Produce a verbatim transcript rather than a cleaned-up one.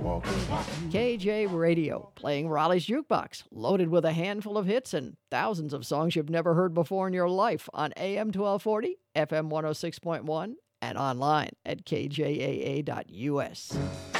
walking. K J Radio, playing Raleigh's Jukebox, loaded with a handful of hits and thousands of songs you've never heard before in your life on A M twelve forty, F M one oh six point one, and online at K J A A dot U S.